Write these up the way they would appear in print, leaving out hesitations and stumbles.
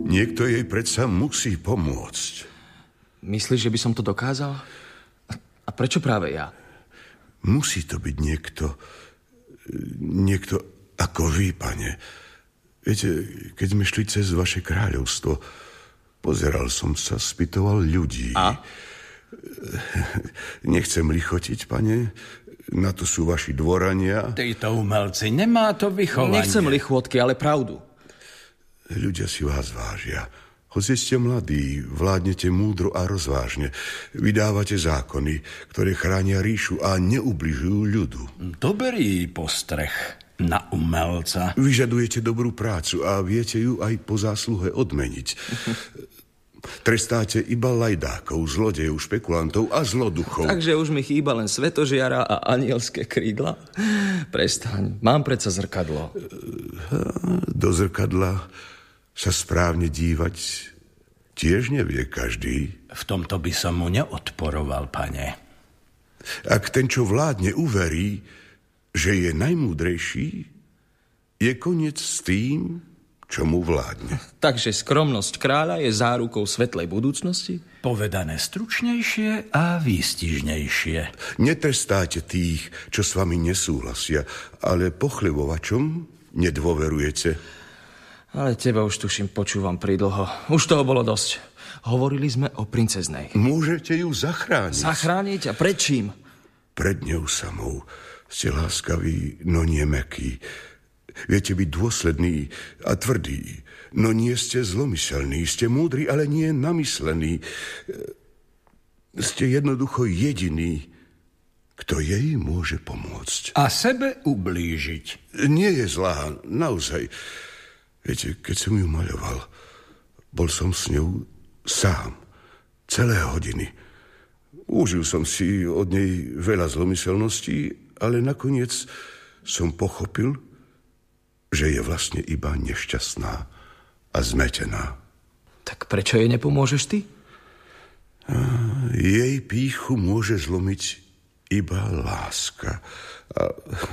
Niekto jej predsa musí pomôcť. Myslíš, že by som to dokázal? A prečo práve ja? Musí to byť niekto ako vy, pane. Viete, keď sme šli cez vaše kráľovstvo, pozeral som sa, spytoval ľudí. A? Nechcem lichotiť, pane. Na to sú vaši dvorania. Títo umelci, nemá to vychovanie. Nechcem lichvotky, ale pravdu. Ľudia si vás vážia. Hoci ste mladí, vládnete múdro a rozvážne. Vydávate zákony, ktoré chránia ríšu a neubližujú ľudu. Dobrý postreh na umelca. Vyžadujete dobrú prácu a viete ju aj po zásluhe odmeniť. Trestáte iba lajdákov, zlodejov, špekulantov a zloduchov. Takže už mi chýba len svetožiara a anielské krídla? Prestaň, mám predsa zrkadlo. Do zrkadla sa správne dívať tiež nevie každý. V tomto by som mu neodporoval, pane. Ak ten, čo vládne, uverí, že je najmúdrejší, je koniec s tým, čo mu vládne. Takže skromnosť kráľa je zárukou svetlej budúcnosti? Povedané stručnejšie a výstižnejšie. Netrestáte tých, čo s vami nesúhlasia, ale pochlevovačom nedôverujete. Ale teba už tuším počúvam pridlho. Už toho bolo dosť. Hovorili sme o princeznej. Môžete ju zachrániť. Zachrániť? A pred čím? Pred ňou samou. Ste láskaví, no nie mäkkí. Viete byť dôsledný a tvrdý, no nie ste zlomyselní. Ste múdri, ale nie namyslení. Ste jednoducho jediný, kto jej môže pomôcť. A sebe ublížiť. Nie je zlá, naozaj. Viete, keď som ju maľoval, bol som s ňou sám. Celé hodiny. Užil som si od nej veľa zlomyselností, ale nakoniec som pochopil, že je vlastne iba nešťastná a zmetená. Tak prečo jej nepomôžeš ty? Jej pýchu môže zlomiť iba láska. A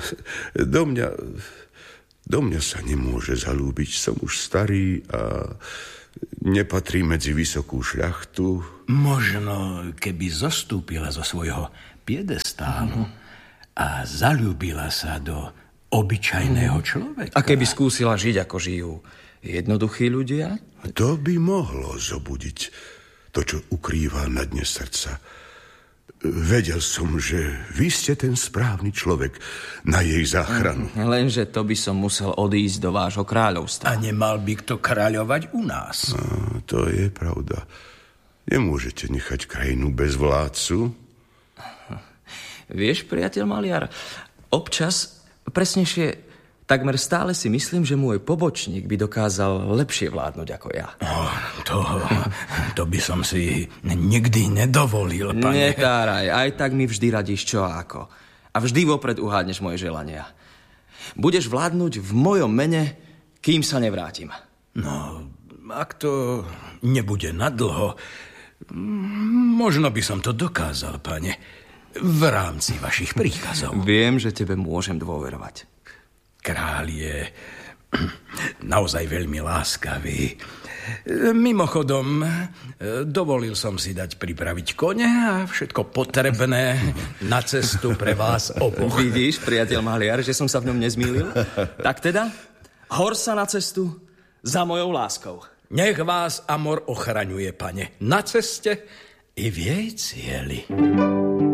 do mňa sa nemôže zalúbiť. Som už starý a nepatrí medzi vysokú šľachtu. Možno, keby zostúpila zo svojho piedestálu a zalúbila sa do obyčajného človeka. A keby skúsila žiť, ako žijú jednoduchí ľudia? To by mohlo zobudiť to, čo ukrýva na dne srdca. Vedel som, že vy ste ten správny človek na jej záchranu. Lenže to by som musel odísť do vášho kráľovstva. A nemal by kto kráľovať u nás. To je pravda. Nemôžete nechať krajinu bez vládcu. Vieš, priateľ maliar, občas, presnejšie, takmer stále si myslím, že môj pobočník by dokázal lepšie vládnuť ako ja. To by som si nikdy nedovolil, pane. Netáraj, aj tak mi vždy radíš čo a ako. A vždy vopred uhádneš moje želania. Budeš vládnuť v mojom mene, kým sa nevrátim. No, ak to nebude nadlho, možno by som to dokázal, pane, v rámci vašich príkazov. Viem, že tebe môžem dôverovať. Kráľ je naozaj veľmi láskavý. Mimochodom, dovolil som si dať pripraviť kone a všetko potrebné na cestu pre vás oboch. Vidíš, priateľ maliar, že som sa v ňom nezmýlil? Tak teda, hor sa na cestu za mojou láskou. Nech vás Amor ochraňuje, pane, na ceste i v jej cieli.